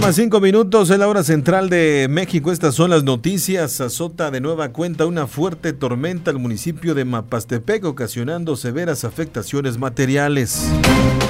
8:05 en la hora central de México. Estas son las noticias. Azota de nueva cuenta una fuerte tormenta al municipio de Mapastepec, ocasionando severas afectaciones materiales.